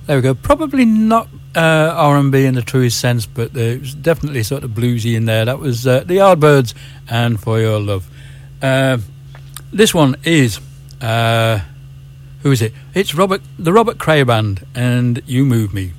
There we go. Probably not R&B in the truest sense, but it was definitely sort of bluesy in there. That was the Yardbirds and For Your Love. This one is who is it? It's the Robert Cray Band and You Move Me.